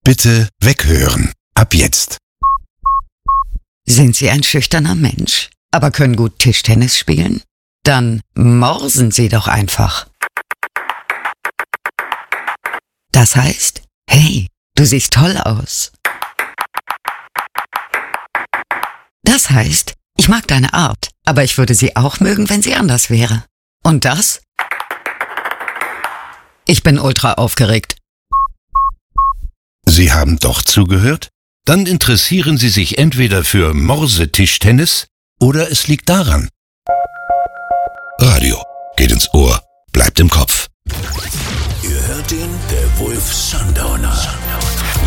Bitte weghören. Ab jetzt. Sind Sie ein schüchterner Mensch, aber können gut Tischtennis spielen? Dann morsen Sie doch einfach. Das heißt, hey, du siehst toll aus. Das heißt, ich mag deine Art, aber ich würde sie auch mögen, wenn sie anders wäre. Und das? Ich bin ultra aufgeregt. Sie haben doch zugehört? Dann interessieren Sie sich entweder für Morsetischtennis oder es liegt daran. Radio geht ins Ohr, bleibt im Kopf. Ihr hört ihn, der Wolf Sundowner.